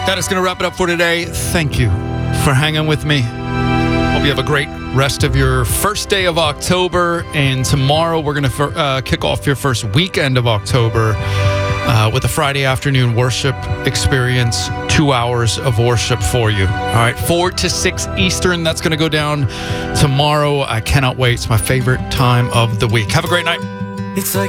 That is going to wrap it up for today. Thank you for hanging with me. Hope you have a great rest of your first day of October. And tomorrow we're going to kick off your first weekend of October with a Friday afternoon worship experience, 2 hours of worship for you. All right, 4 to 6 Eastern. That's going to go down tomorrow. I cannot wait. It's my favorite time of the week. Have a great night. It's like